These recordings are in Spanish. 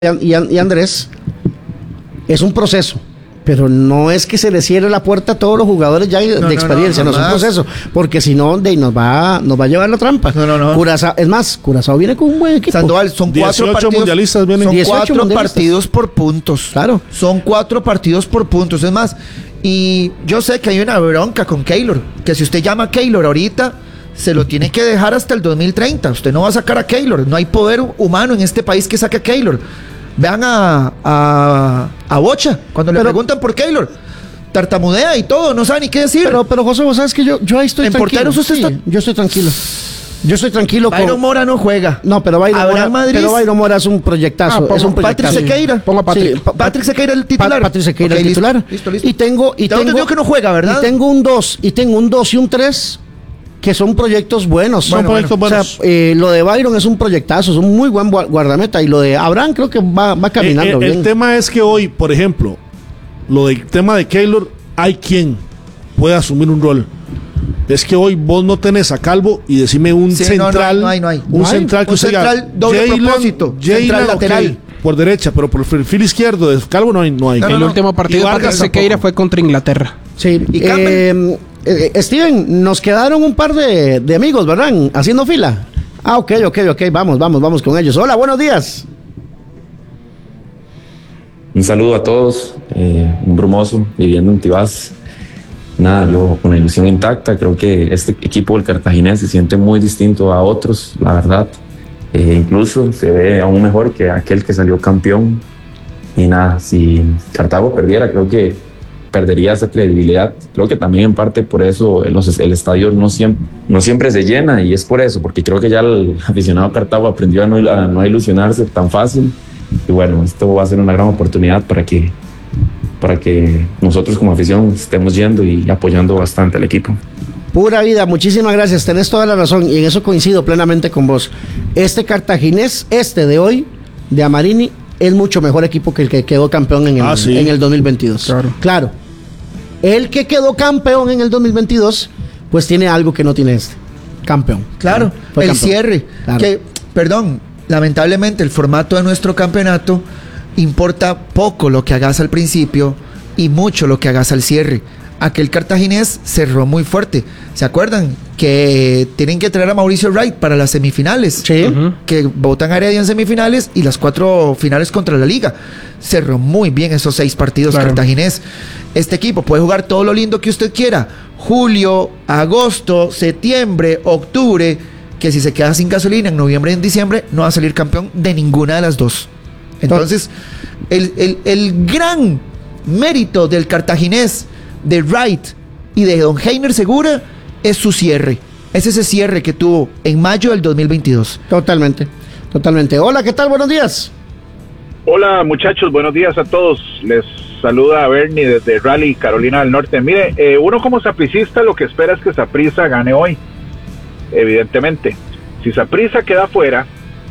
y Andrés, es un proceso, pero no es que se le cierre la puerta a todos los jugadores ya de experiencia, no es un proceso, porque si no, nos va a llevar la trampa. No. Curazao, es más, Curazao viene con un buen equipo. Sandoval, son 4 mundialistas vienen. Son 4 mundialistas. partidos por puntos. Claro. Son 4 partidos por puntos. Es más, y yo sé que hay una bronca con Keylor, que si usted llama a Keylor ahorita, se lo tiene que dejar hasta el 2030. Usted no va a sacar a Keylor. No hay poder humano en este país que saque a Keylor. Vean a Bocha, cuando le preguntan por Keylor, tartamudea y todo, no sabe ni qué decir. Pero José, vos sabes que yo ahí estoy en tranquilo. porteros usted está... Yo estoy tranquilo. Yo estoy tranquilo. Byron Mora no juega. No, pero Byron Mora es un proyectazo. Es un proyectazo. Patrick Sequeira. Ponga Patrick. Sí, Patrick Sequeira el titular. Patrick Sequeira el titular. Listo. Y tengo que no juega, ¿verdad? Y tengo un 2 y un 3 que son proyectos buenos. Son proyectos buenos. O sea, lo de Byron es un proyectazo, es un muy buen guardameta. Y lo de Abraham creo que va caminando bien. El tema es que hoy, por ejemplo, lo del tema de Keylor, hay quien puede asumir un rol. Es que hoy vos no tenés a Calvo y decime un central. No hay. Un central que un central doble propósito. Central lateral. Okay, por derecha, pero por el perfil izquierdo de Calvo no hay. El último partido de Patrick Sequeira fue contra Inglaterra. Sí. Y Steven, nos quedaron un par de amigos, ¿verdad? Haciendo fila. Ok, vamos con ellos. Hola, buenos días. Un saludo a todos, un brumoso, viviendo en Tibás. Nada, yo con la ilusión intacta, creo que este equipo del Cartaginés se siente muy distinto a otros, la verdad. Incluso se ve aún mejor que aquel que salió campeón. Y nada, si Cartago perdiera, creo que perdería esa credibilidad. Creo que también en parte por eso el estadio no siempre se llena, y es por eso, porque creo que ya el aficionado Cartago aprendió a no ilusionarse tan fácil. Y bueno, esto va a ser una gran oportunidad para que nosotros como afición estemos yendo y apoyando bastante al equipo. Pura vida, muchísimas gracias, tenés toda la razón y en eso coincido plenamente con vos. Este Cartaginés, de hoy, de Amarini, es mucho mejor equipo que el que quedó campeón en el 2022. Claro. El que quedó campeón en el 2022, pues tiene algo que no tiene campeón. Claro, el campeón. Cierre. Claro. Lamentablemente el formato de nuestro campeonato importa poco lo que hagas al principio y mucho lo que hagas al cierre. Aquel Cartaginés cerró muy fuerte. ¿Se acuerdan? Que tienen que traer a Mauricio Wright para las semifinales. Sí. Que votan a Heredia en semifinales y las 4 finales contra la Liga. Cerró muy bien esos 6 partidos Cartaginés. Este equipo puede jugar todo lo lindo que usted quiera. Julio, agosto, septiembre, octubre. Que si se queda sin gasolina en noviembre y en diciembre, no va a salir campeón de ninguna de las dos. Entonces, el gran mérito del Cartaginés, de Wright y de Don Heiner Segura, es su cierre. Es ese cierre que tuvo en mayo del 2022. Totalmente. Hola, ¿qué tal? Buenos días. Hola, muchachos, buenos días a todos. Les saluda a Bernie desde Raleigh, Carolina del Norte. Mire, uno como sapricista lo que espera es que Saprissa gane hoy. Evidentemente. Si Saprissa queda fuera,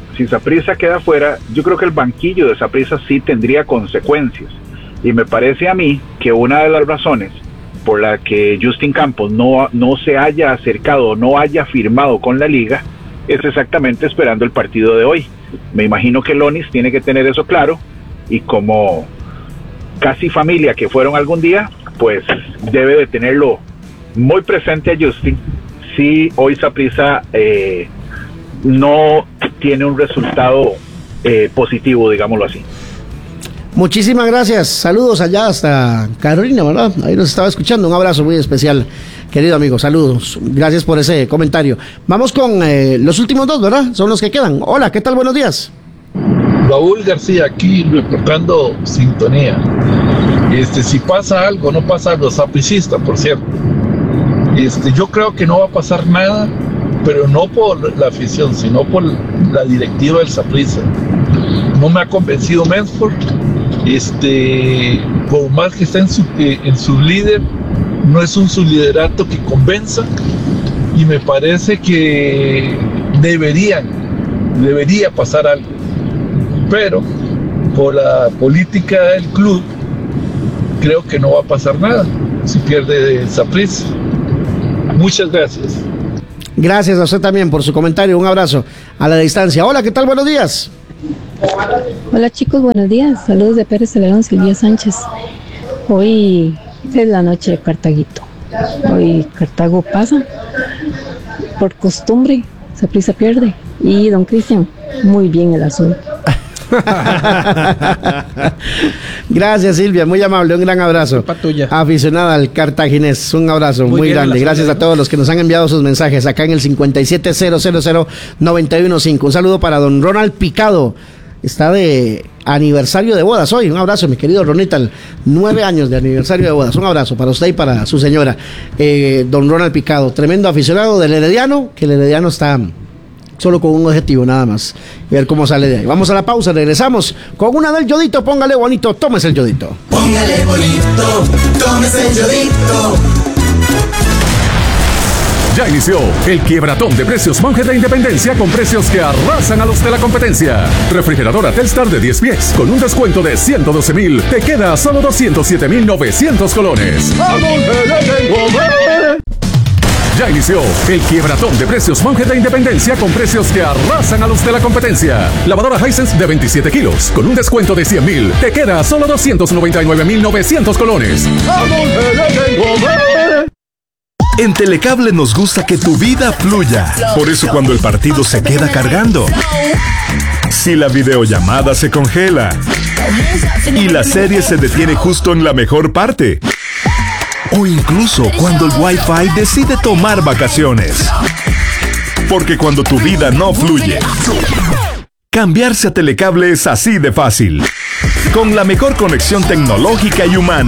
yo creo que el banquillo de Saprissa sí tendría consecuencias. Y me parece a mí que una de las razones por la que Justin Campos no se haya acercado, no haya firmado con la liga, es exactamente esperando el partido de hoy. Me imagino que Lonis tiene que tener eso claro, y como casi familia que fueron algún día, pues debe de tenerlo muy presente a Justin si hoy Saprissa no tiene un resultado positivo, digámoslo así. Muchísimas gracias, saludos allá hasta Carolina, ¿verdad? Ahí nos estaba escuchando, un abrazo muy especial, querido amigo, saludos, gracias por ese comentario. Vamos con los últimos 2, ¿verdad? Son los que quedan. Hola, ¿qué tal? Buenos días. Raúl García, aquí reportando sintonía. Si pasa algo, no pasa algo, sapricista, por cierto. Yo creo que no va a pasar nada, pero no por la afición, sino por la directiva del Saprissa. No me ha convencido Mensford. Por más que está en su líder, no es un subliderato que convenza, y me parece que debería pasar algo, pero por la política del club creo que no va a pasar nada si pierde Saprissa. Muchas gracias. Gracias a usted también por su comentario, un abrazo a la distancia. Hola, ¿qué tal? Buenos días. Hola chicos, buenos días. Saludos de Pérez Celedón, Silvia Sánchez. Hoy es la noche de Cartaguito. Hoy Cartago pasa. Por costumbre, Saprissa pierde. Y don Cristian, muy bien el azul. Gracias Silvia, muy amable, un gran abrazo. Aficionada al cartaginés, un abrazo muy grande. Gracias a todos los que nos han enviado sus mensajes acá en el 57000915. Un saludo para don Ronald Picado, está de aniversario de bodas hoy. Un abrazo, mi querido Ronital, 9 años de aniversario de bodas. Un abrazo para usted y para su señora. Don Ronald Picado, tremendo aficionado del Herediano, que el Herediano está solo con un objetivo nada más, ver cómo sale de ahí. Vamos a la pausa, regresamos con una del Yodito. Póngale bonito, tómese el Yodito. Póngale bonito, tómese el Yodito. Ya inició el quiebratón de precios Monje de Independencia, con precios que arrasan a los de la competencia. Refrigeradora Telstar de 10 pies con un descuento de 112,000, te queda a solo 207,900 colones. Ya inició el quiebratón de precios Monje de Independencia, con precios que arrasan a los de la competencia. Lavadora Hisense de 27 kilos con un descuento de 100,000, te queda a solo 299,900 colones. En Telecable nos gusta que tu vida fluya. Por eso cuando el partido se queda cargando, si la videollamada se congela y la serie se detiene justo en la mejor parte, o incluso cuando el Wi-Fi decide tomar vacaciones. Porque cuando tu vida no fluye, cambiarse a Telecable es así de fácil. Con la mejor conexión tecnológica y humana.